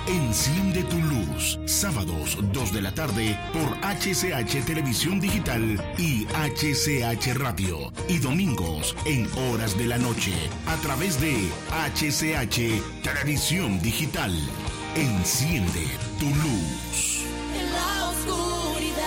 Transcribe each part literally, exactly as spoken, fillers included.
Enciende tu luz, sábados dos de la tarde por H C H Televisión Digital y H C H Radio, y domingos en horas de la noche a través de H C H Televisión Digital. Enciende tu luz. En la oscuridad.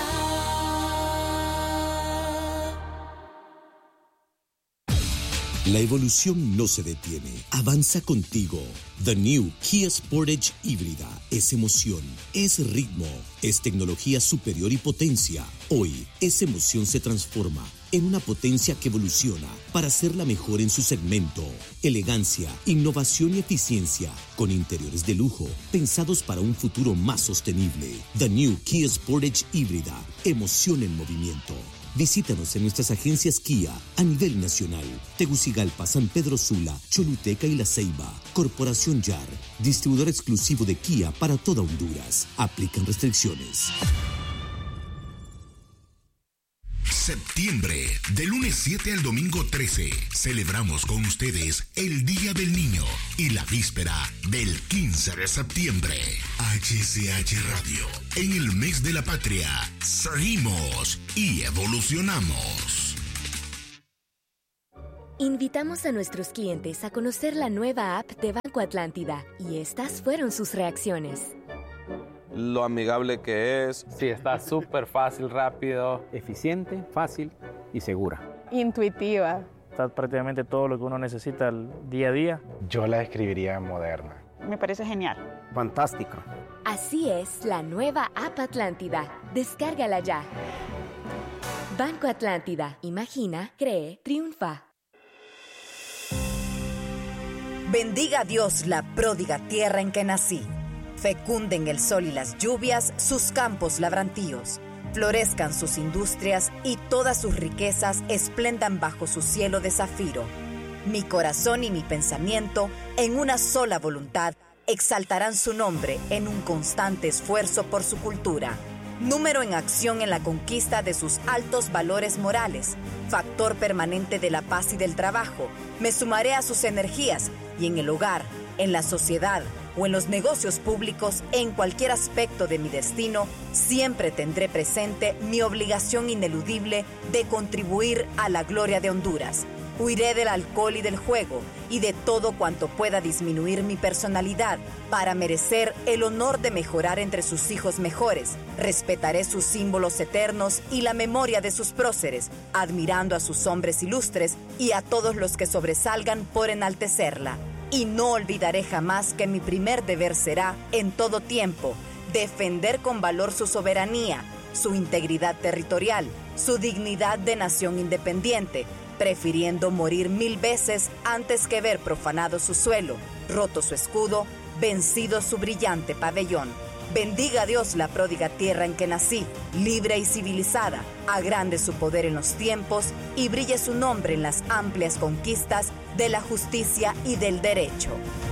La evolución no se detiene, avanza contigo. The New Kia Sportage híbrida es emoción, es ritmo, es tecnología superior y potencia. Hoy, esa emoción se transforma en una potencia que evoluciona para ser la mejor en su segmento. Elegancia, innovación y eficiencia, con interiores de lujo, pensados para un futuro más sostenible. The New Kia Sportage híbrida, emoción en movimiento. Visítanos en nuestras agencias Kia a nivel nacional. Tegucigalpa, San Pedro Sula, Choluteca y La Ceiba. Corporación Y A R, distribuidor exclusivo de Kia para toda Honduras. Aplican restricciones. Septiembre, de lunes siete al domingo trece, celebramos con ustedes el Día del Niño y la víspera del quince de septiembre. H C H Radio, en el mes de la patria, seguimos y evolucionamos. Invitamos a nuestros clientes a conocer la nueva app de Banco Atlántida y estas fueron sus reacciones. Lo amigable que es. Sí, está súper fácil, rápido, eficiente, fácil y segura. Intuitiva. Está prácticamente todo lo que uno necesita el día a día. Yo la describiría moderna. Me parece genial. Fantástico. Así es la nueva app Atlántida. Descárgala ya. Banco Atlántida. Imagina, cree, triunfa. Bendiga a Dios la pródiga tierra en que nací. Fecunden el sol y las lluvias sus campos labrantíos. Florezcan sus industrias y todas sus riquezas esplendan bajo su cielo de zafiro. Mi corazón y mi pensamiento, en una sola voluntad, exaltarán su nombre en un constante esfuerzo por su cultura. Número en acción en la conquista de sus altos valores morales. Factor permanente de la paz y del trabajo. Me sumaré a sus energías y en el hogar, en la sociedad o en los negocios públicos, en cualquier aspecto de mi destino, siempre tendré presente mi obligación ineludible de contribuir a la gloria de Honduras. Huiré del alcohol y del juego y de todo cuanto pueda disminuir mi personalidad para merecer el honor de mejorar entre sus hijos mejores. Respetaré sus símbolos eternos y la memoria de sus próceres, admirando a sus hombres ilustres y a todos los que sobresalgan por enaltecerla. Y no olvidaré jamás que mi primer deber será, en todo tiempo, defender con valor su soberanía, su integridad territorial, su dignidad de nación independiente, prefiriendo morir mil veces antes que ver profanado su suelo, roto su escudo, vencido su brillante pabellón. Bendiga a Dios la pródiga tierra en que nací, libre y civilizada, agrande su poder en los tiempos y brille su nombre en las amplias conquistas de la justicia y del derecho.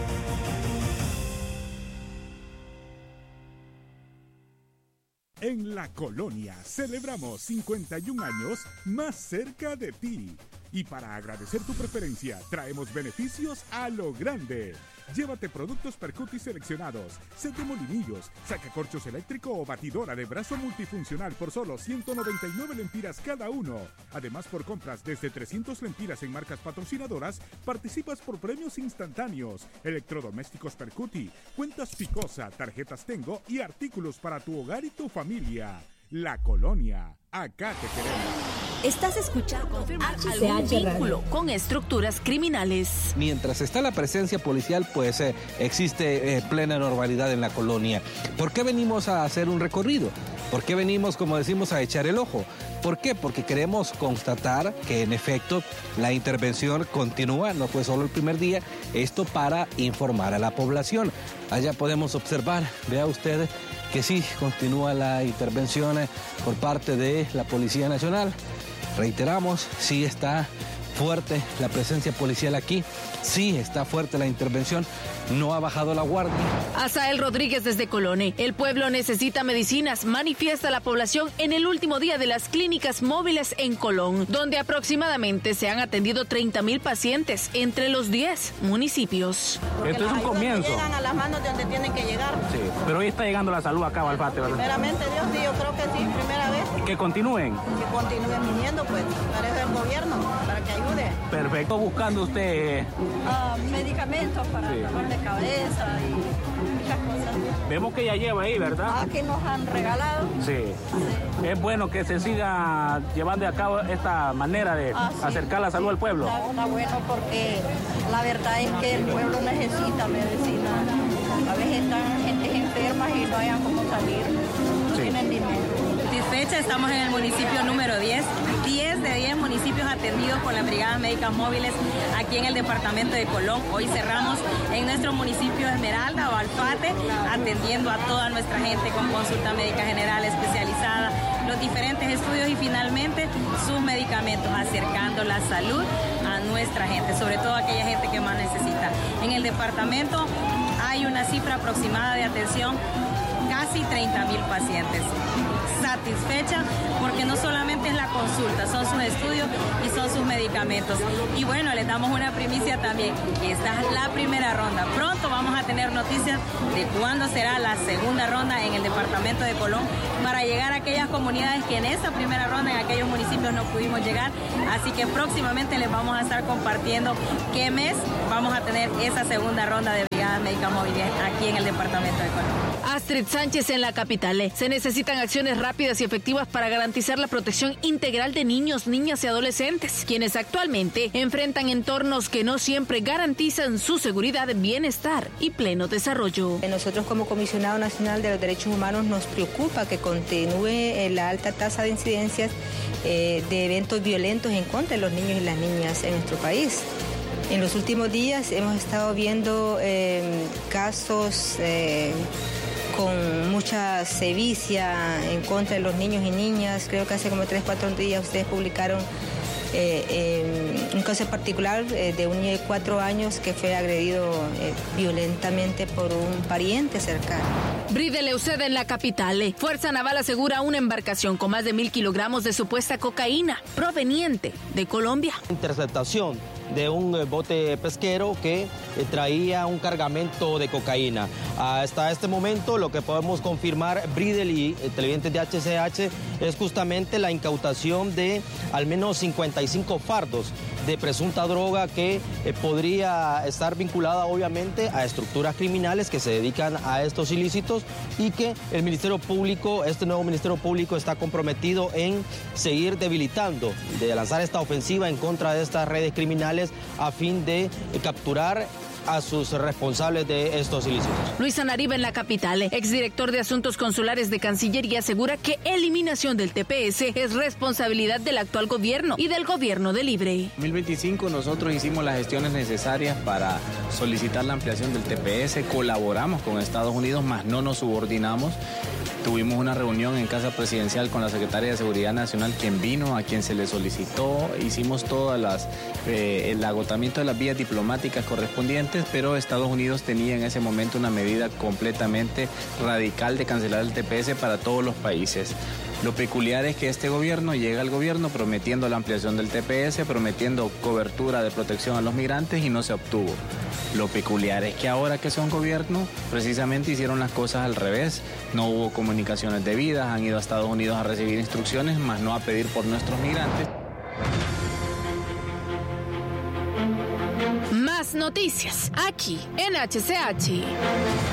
En La Colonia celebramos cincuenta y un años más cerca de ti. Y para agradecer tu preferencia, traemos beneficios a lo grande. Llévate productos Percuti seleccionados, set de molinillos, sacacorchos eléctrico o batidora de brazo multifuncional por solo ciento noventa y nueve lempiras cada uno. Además, por compras desde trescientas lempiras en marcas patrocinadoras, participas por premios instantáneos, electrodomésticos Percuti, cuentas Picosa, tarjetas Tengo y artículos para tu hogar y tu familia. La Colonia, acá te queremos. Estás escuchando H C H vínculo con estructuras criminales. Mientras está la presencia policial, pues eh, existe eh, plena normalidad en la colonia. ¿Por qué venimos a hacer un recorrido? ¿Por qué venimos, como decimos, a echar el ojo? ¿Por qué? Porque queremos constatar que en efecto la intervención continúa, no fue solo el primer día, esto para informar a la población. Allá podemos observar, vea usted, que sí continúa la intervención por parte de la Policía Nacional. Reiteramos, sí está fuerte la presencia policial aquí, sí está fuerte la intervención, no ha bajado la guardia. Asael Rodríguez desde Colone. El pueblo necesita medicinas, manifiesta la población en el último día de las clínicas móviles en Colón, donde aproximadamente se han atendido treinta mil pacientes entre los diez municipios. Porque esto es un comienzo. Llegan a las manos de donde tienen que llegar. Sí, pero hoy está llegando la salud acá a Balfate, ¿verdad? Primeramente Dios, sí, yo creo que sí, primera vez. Que continúen. Que continúen viniendo, pues, para eso el gobierno, para que ayude. Perfecto. Buscando usted... Uh, medicamentos para sí. dolor de cabeza y muchas cosas. Vemos que ya lleva ahí, ¿verdad? Aquí nos han regalado. Sí. sí. Es bueno que se siga llevando a cabo esta manera de ah, sí. acercar la salud al pueblo. Está, está bueno porque la verdad es que el pueblo necesita medicina. A veces están gente enferma y no hayan cómo salir. No sí. tienen dinero. Satisfecha, estamos en el municipio número diez, diez de diez municipios atendidos por las brigadas médicas móviles aquí en el departamento de Colón. Hoy cerramos en nuestro municipio Esmeralda o Alfate, atendiendo a toda nuestra gente con consulta médica general especializada, los diferentes estudios y finalmente sus medicamentos, acercando la salud a nuestra gente, sobre todo a aquella gente que más necesita. En el departamento hay una cifra aproximada de atención, casi treinta mil pacientes. Satisfecha porque no solamente es la consulta, son sus estudios y son sus medicamentos. Y bueno, les damos una primicia también, que esta es la primera ronda. Pronto vamos a tener noticias de cuándo será la segunda ronda en el departamento de Colón para llegar a aquellas comunidades que en esa primera ronda en aquellos municipios no pudimos llegar. Así que próximamente les vamos a estar compartiendo qué mes vamos a tener esa segunda ronda de brigadas médicas móviles aquí en el departamento de Colón. Astrid Sánchez en la capital. Se necesitan acciones rápidas y efectivas para garantizar la protección integral de niños, niñas y adolescentes, quienes actualmente enfrentan entornos que no siempre garantizan su seguridad, bienestar y pleno desarrollo. Nosotros como Comisionado Nacional de los Derechos Humanos nos preocupa que continúe la alta tasa de incidencias eh, de eventos violentos en contra de los niños y las niñas en nuestro país. En los últimos días hemos estado viendo eh, casos eh, con mucha sevicia en contra de los niños y niñas. Creo que hace como tres, cuatro días ustedes publicaron eh, eh, un caso particular eh, de un niño de cuatro años que fue agredido eh, violentamente por un pariente cercano. Bride Leuceda en la capital. Fuerza Naval asegura una embarcación con más de mil kilogramos de supuesta cocaína proveniente de Colombia. Interceptación de un bote pesquero que eh, traía un cargamento de cocaína. Hasta este momento lo que podemos confirmar, Bridel y eh, televidentes de H C H, es justamente la incautación de al menos cincuenta y cinco fardos de presunta droga que eh, podría estar vinculada obviamente a estructuras criminales que se dedican a estos ilícitos y que el Ministerio Público, este nuevo Ministerio Público está comprometido en seguir debilitando, de lanzar esta ofensiva en contra de estas redes criminales a fin de capturar a sus responsables de estos ilícitos. Luis Anariba en la capital, exdirector de Asuntos Consulares de Cancillería, asegura que eliminación del T P S es responsabilidad del actual gobierno y del gobierno de Libre. En dos mil veinticinco nosotros hicimos las gestiones necesarias para solicitar la ampliación del T P S, colaboramos con Estados Unidos, mas no nos subordinamos. Tuvimos una reunión en Casa Presidencial con la Secretaria de Seguridad Nacional, quien vino, a quien se le solicitó. Hicimos todas las, eh, el agotamiento de las vías diplomáticas correspondientes, pero Estados Unidos tenía en ese momento una medida completamente radical de cancelar el T P S para todos los países. Lo peculiar es que este gobierno llega al gobierno prometiendo la ampliación del T P S, prometiendo cobertura de protección a los migrantes y no se obtuvo. Lo peculiar es que ahora que son gobierno, precisamente hicieron las cosas al revés. No hubo comunicaciones debidas, han ido a Estados Unidos a recibir instrucciones, más no a pedir por nuestros migrantes. Más noticias aquí en H C H.